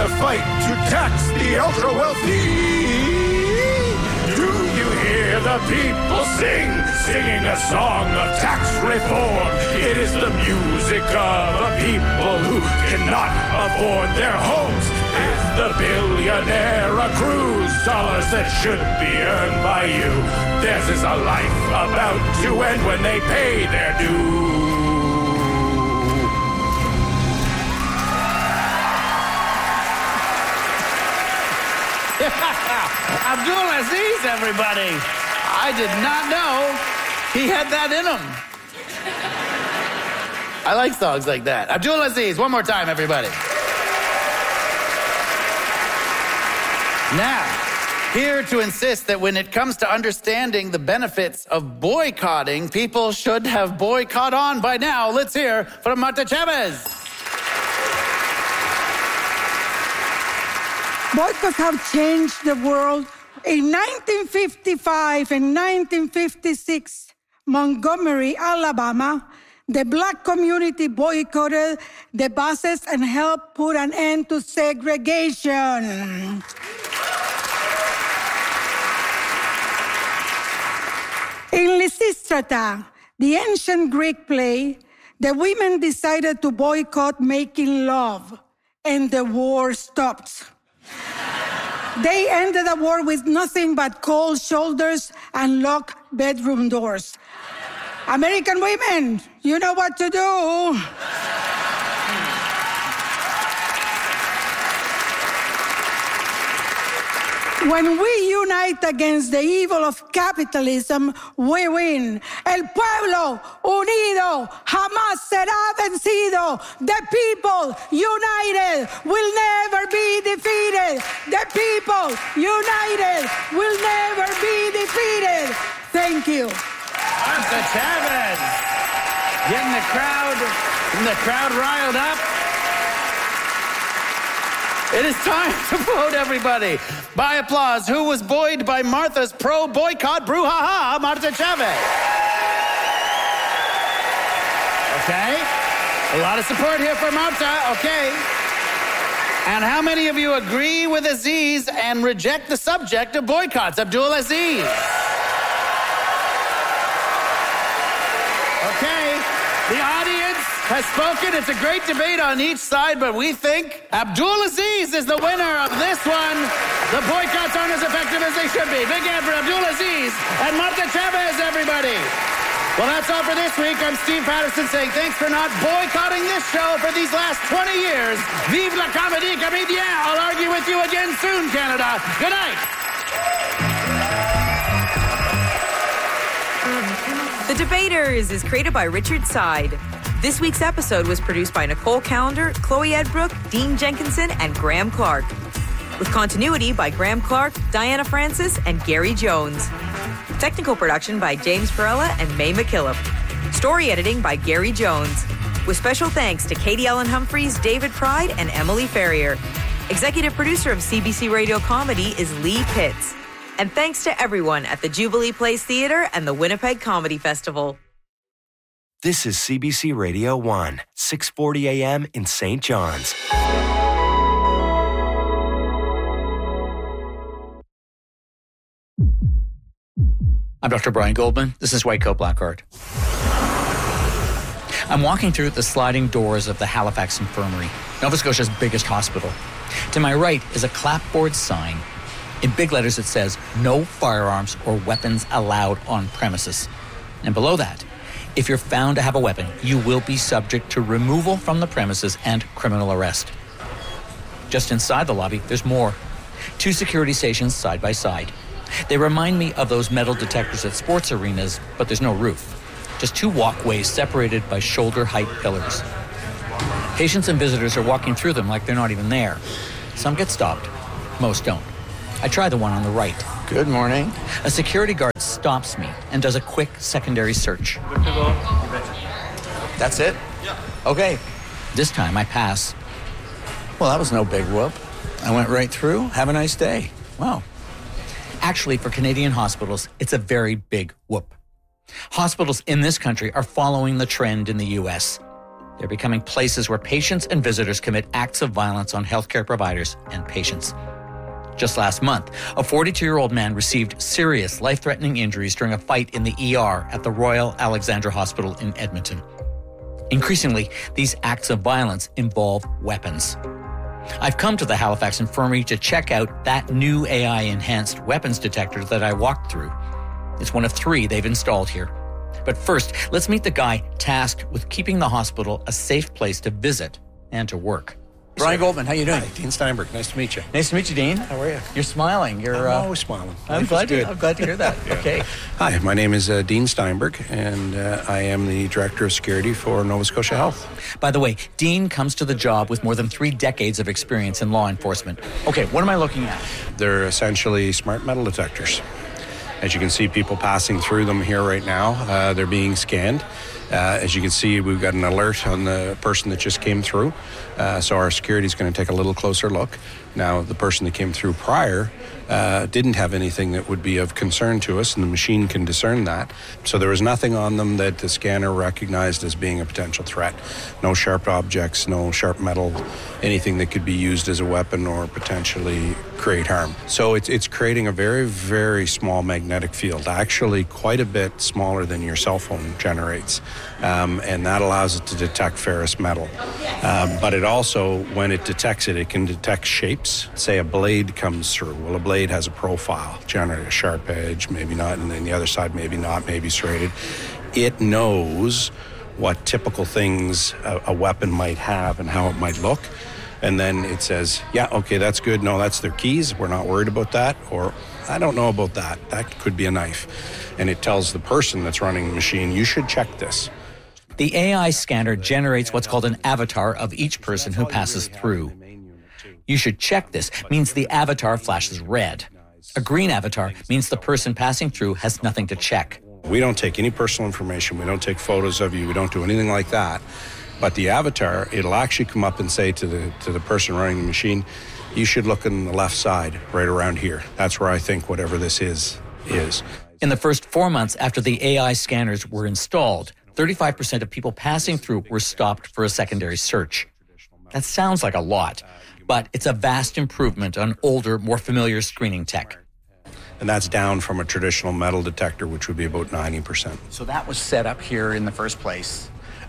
the fight to tax the ultra-wealthy. Do you hear the people singing a song of tax reform? It is the music of a people who cannot afford their homes. As the billionaire accrues dollars that should be earned by you, theirs is a life about to end when they pay their due. Abdulaziz, everybody. I did not know he had that in him. I like songs like that. Abdulaziz, one more time, everybody. Now, here to insist that when it comes to understanding the benefits of boycotting, people should have boycott on by now. Let's hear from Marta Chavez. Boycotts have changed the world. In 1955 and 1956, Montgomery, Alabama, the black community boycotted the buses and helped put an end to segregation. In Lysistrata, the ancient Greek play, the women decided to boycott making love, and the war stopped. They ended the war with nothing but cold shoulders and locked bedroom doors. American women, you know what to do. When we unite against the evil of capitalism, we win. El pueblo unido jamás será vencido. The people united will never be defeated. The people united will never be defeated. Thank you. Marta Chavez, getting the crowd riled up. It is time to vote, everybody. By applause, who was buoyed by Martha's pro-boycott brouhaha? Marta Chavez. Okay. A lot of support here for Marta. Okay. And how many of you agree with Aziz and reject the subject of boycotts? Abdulaziz. Okay. The audience has spoken. It's a great debate on each side, but we think Abdulaziz is the winner of this one. The boycotts aren't as effective as they should be. Big hand for Abdulaziz and Marta Chavez, everybody. Well, that's all for this week. I'm Steve Patterson saying thanks for not boycotting this show for these last 20 years. Vive la comédie comédien. I'll argue with you again soon, Canada. Good night. The Debaters is created by Richard Side. This week's episode was produced by Nicole Callender, Chloe Edbrook, Dean Jenkinson, and Graham Clark. With continuity by Graham Clark, Diana Francis, and Gary Jones. Technical production by James Perella and May McKillop. Story editing by Gary Jones. With special thanks to Katie Ellen Humphreys, David Pride, and Emily Ferrier. Executive producer of CBC Radio Comedy is Lee Pitts. And thanks to everyone at the Jubilee Place Theatre and the Winnipeg Comedy Festival. This is CBC Radio 1, 640 AM in St. John's. I'm Dr. Brian Goldman. This is White Coat Black Art. I'm walking through the sliding doors of the Halifax Infirmary, Nova Scotia's biggest hospital. To my right is a clapboard sign. In big letters it says, "No firearms or weapons allowed on premises." And below that, if you're found to have a weapon, you will be subject to removal from the premises and criminal arrest. Just inside the lobby, there's more. 2 security stations side by side. They remind me of those metal detectors at sports arenas, but there's no roof. Just 2 walkways separated by shoulder-height pillars. Patients and visitors are walking through them like they're not even there. Some get stopped, most don't. I try the one on the right. Good morning. A security guard stops me and does a quick secondary search. Good to go. That's it? Yeah. Okay. This time I pass. Well, that was no big whoop. I went right through. Have a nice day. Wow. Actually, for Canadian hospitals, it's a very big whoop. Hospitals in this country are following the trend in the U.S. They're becoming places where patients and visitors commit acts of violence on healthcare providers and patients. Just last month, a 42-year-old man received serious life-threatening injuries during a fight in the ER at the Royal Alexandra Hospital in Edmonton. Increasingly, these acts of violence involve weapons. I've come to the Halifax Infirmary to check out that new AI-enhanced weapons detector that I walked through. It's one of 3 they've installed here. But first, let's meet the guy tasked with keeping the hospital a safe place to visit and to work. Brian Goldman, how you doing? Hi, Dean Steinberg. Nice to meet you. Nice to meet you, Dean. How are you? You're smiling. I'm always smiling. I'm glad to hear that. Yeah. Okay. Hi, my name is Dean Steinberg, and I am the Director of Security for Nova Scotia Health. By the way, Dean comes to the job with more than 3 decades of experience in law enforcement. Okay, what am I looking at? They're essentially smart metal detectors. As you can see, people passing through them here right now. They're being scanned. As you can see, we've got an alert on the person that just came through. So our security is going to take a little closer look. Now, the person that came through prior didn't have anything that would be of concern to us, and the machine can discern that. So there was nothing on them that the scanner recognized as being a potential threat. No sharp objects, no sharp metal, anything that could be used as a weapon or potentially create harm. So it's creating a very, very small magnetic field, actually quite a bit smaller than your cell phone generates. And that allows it to detect ferrous metal. But it also, when it detects it, it can detect shapes. Say a blade comes through. Well, a blade has a profile, generally a sharp edge, maybe not, and then the other side maybe not, maybe serrated. It knows what typical things a weapon might have and how it might look. And then it says, yeah, okay, that's good. No, that's their keys. We're not worried about that. Or, I don't know about that. That could be a knife. And it tells the person that's running the machine, you should check this. The AI scanner generates what's called an avatar of each person who passes through. You should check this means the avatar flashes red. A green avatar means the person passing through has nothing to check. We don't take any personal information. We don't take photos of you. We don't do anything like that. But the avatar, it'll actually come up and say to the person running the machine, you should look on the left side, right around here. That's where I think whatever this is. In the first 4 months after the AI scanners were installed, 35% of people passing through were stopped for a secondary search. That sounds like a lot, but it's a vast improvement on older, more familiar screening tech. And that's down from a traditional metal detector, which would be about 90%. So that was set up here in the first place?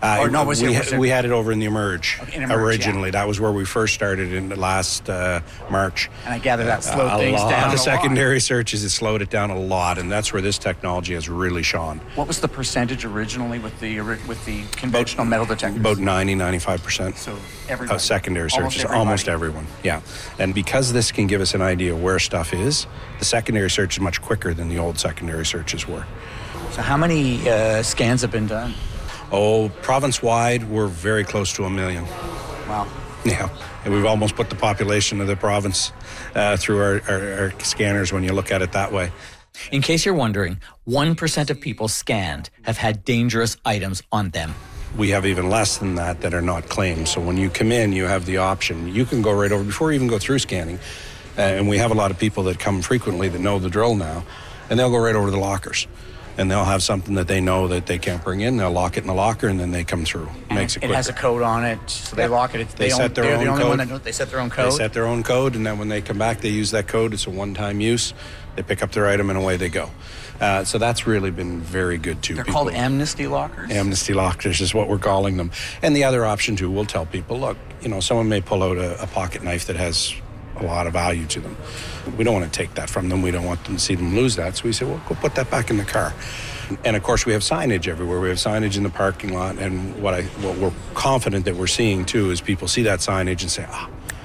We had it over in the Emerge, originally. Yeah. That was where we first started in the last March. And I gather that slowed things down The secondary searches, it slowed it down a lot, and that's where this technology has really shone. What was the percentage originally with the conventional metal detectors? About 90-95%. So everybody? Secondary searches, almost everyone, yeah. And because this can give us an idea of where stuff is, the secondary search is much quicker than the old secondary searches were. So how many scans have been done? Oh, province-wide, we're very close to 1 million. Wow. Yeah, and we've almost put the population of the province through our scanners when you look at it that way. In case you're wondering, 1% of people scanned have had dangerous items on them. We have even less than that are not claimed. So when you come in, you have the option. You can go right over, before you even go through scanning, and we have a lot of people that come frequently that know the drill now, and they'll go right over to the lockers. And they'll have something that they know that they can't bring in. They'll lock it in the locker, and then they come through. Makes it quicker. It has a code on it, so they lock it. They set their own code. They set their own code? They set their own code, and then when they come back, they use that code. It's a one-time use. They pick up their item, and away they go. So that's really been very good, too. They're called amnesty lockers? Amnesty lockers is what we're calling them. And the other option, too, we'll tell people, look, someone may pull out a pocket knife that has a lot of value to them. We don't want to take that from them. We don't want them to see them lose that. So we say, well, go put that back in the car. And of course, we have signage everywhere. We have signage in the parking lot. And what we're confident that we're seeing, too, is people see that signage and say,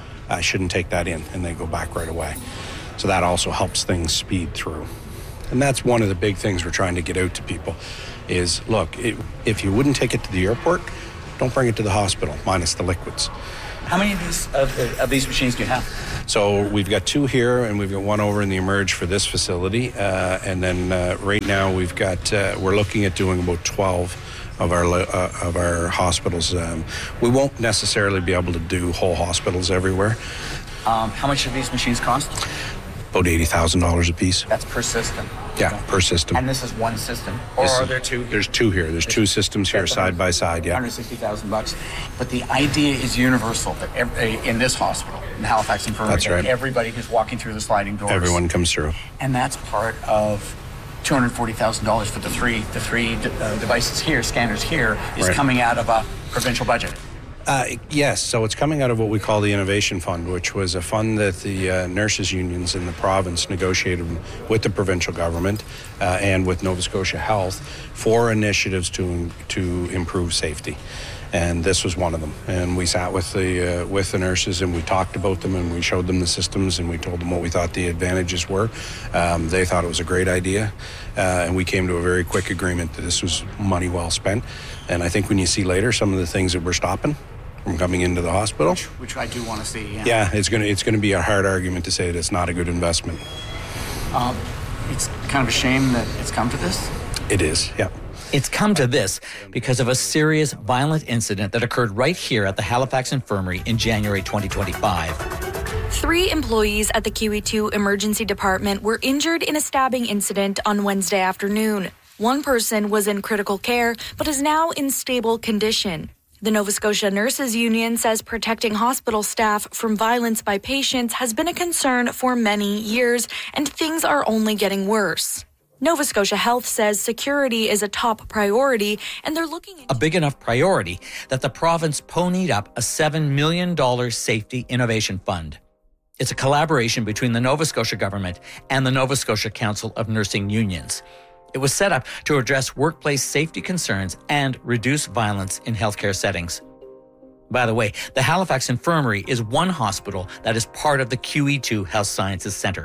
I shouldn't take that in. And they go back right away. So that also helps things speed through. And that's one of the big things we're trying to get out to people is, look, if you wouldn't take it to the airport, don't bring it to the hospital, minus the liquids. How many of these machines do you have? So we've got 2 here, and we've got 1 over in the Emerge for this facility. And then right now we're looking at doing about 12 of our hospitals. We won't necessarily be able to do whole hospitals everywhere. How much do these machines cost? About $80,000 a piece. That's per system. Yeah, per system. And this is one system? Or are there two? There's two here. There's two systems here side by side, yeah. $160,000. But the idea is universal that in this hospital, in Halifax Infirmary, That's right. Everybody who's walking through the sliding doors. Everyone comes through. And that's part of $240,000 for the three devices here, scanners here, is Right. coming out of a provincial budget. Yes, so it's coming out of what we call the Innovation Fund, which was a fund that the nurses' unions in the province negotiated with the provincial government and with Nova Scotia Health for initiatives to improve safety. And this was one of them. And we sat with the nurses and we talked about them and we showed them the systems and we told them what we thought the advantages were. They thought it was a great idea. And we came to a very quick agreement that this was money well spent. And I think when you see later some of the things that we're stopping from coming into the hospital, Which I do want to see. yeah, it's gonna be a hard argument to say that it's not a good investment. It's kind of a shame that it's come to this. It is, yeah. It's come to this because of a serious violent incident that occurred right here at the Halifax Infirmary in January 2025. 3 employees at the QE2 emergency department were injured in a stabbing incident on Wednesday afternoon. One person was in critical care but is now in stable condition. The Nova Scotia Nurses Union says protecting hospital staff from violence by patients has been a concern for many years, and things are only getting worse. Nova Scotia Health says security is a top priority, and they're looking into A big enough priority that the province ponied up a $7 million safety innovation fund. It's a collaboration between the Nova Scotia government and the Nova Scotia Council of Nursing Unions. It was set up to address workplace safety concerns and reduce violence in healthcare settings. By the way, the Halifax Infirmary is one hospital that is part of the QE2 Health Sciences Centre.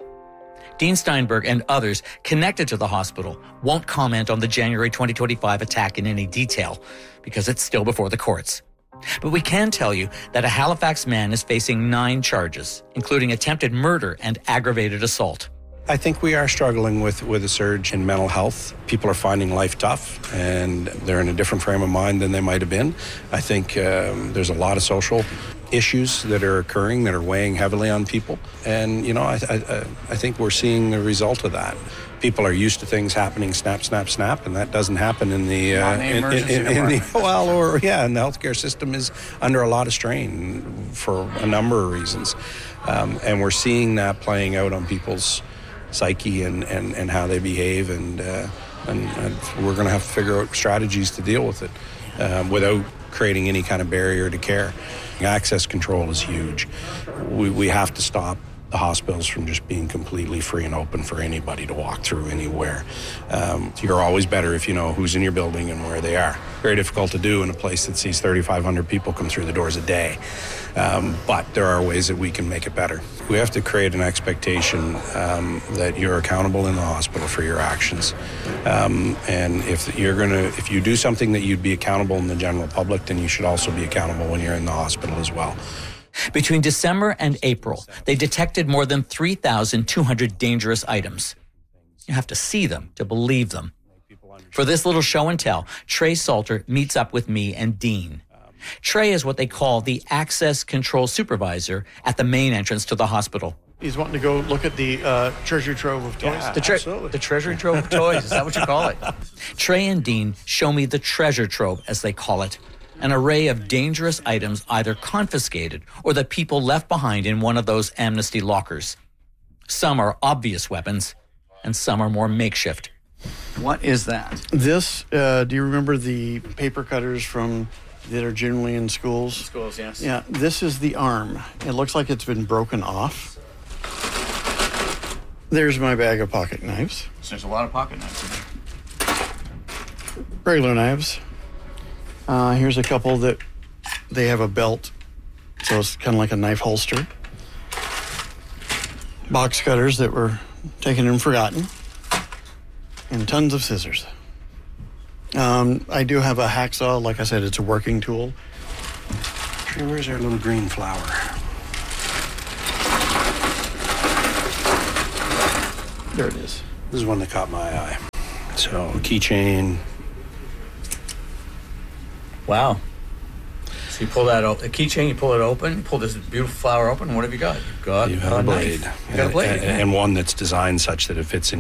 Dean Steinberg and others connected to the hospital won't comment on the January 2025 attack in any detail because it's still before the courts. But we can tell you that a Halifax man is facing 9 charges, including attempted murder and aggravated assault. I think we are struggling with a surge in mental health. People are finding life tough and they're in a different frame of mind than they might have been. I think there's a lot of social issues that are occurring that are weighing heavily on people. And, you know, I think we're seeing the result of that. People are used to things happening snap, snap, snap, and that doesn't happen in the in the healthcare system is under a lot of strain for a number of reasons. And we're seeing that playing out on people's psyche and how they behave, and we're going to have to figure out strategies to deal with it without creating any kind of barrier to care. Access control is huge. We have to stop the hospitals from just being completely free and open for anybody to walk through anywhere. You're always better if you know who's in your building and where they are. Very difficult to do in a place that sees 3,500 people come through the doors a day. But there are ways that we can make it better. We have to create an expectation that you're accountable in the hospital for your actions. And if you do something that you'd be accountable in the general public, then you should also be accountable when you're in the hospital as well. Between December and April, they detected more than 3,200 dangerous items. You have to see them to believe them. For this little show and tell, Trey Salter meets up with me and Dean. Trey is what they call the access control supervisor at the main entrance to the hospital. He's wanting to go look at the treasure trove of toys. Yeah, the treasure trove of toys, is that what you call it? Trey and Dean show me the treasure trove, as they call it. An array of dangerous items either confiscated or that people left behind in one of those amnesty lockers. Some are obvious weapons, and some are more makeshift. What is that? This, do you remember the paper cutters that are generally in schools? Schools, yes. Yeah, this is the arm. It looks like it's been broken off. There's my bag of pocket knives. So there's a lot of pocket knives in there. Regular knives. Here's a couple that they have a belt, so it's kind of like a knife holster. Box cutters that were taken and forgotten. And tons of scissors. I do have a hacksaw. Like I said, it's a working tool. Where's our little green flower? There it is. This is one that caught my eye. So, a keychain. Wow. So you pull that out, a keychain, you pull it open, you pull this beautiful flower open, what have you got? You have a blade. Knife. You got a blade. And one that's designed such that it fits in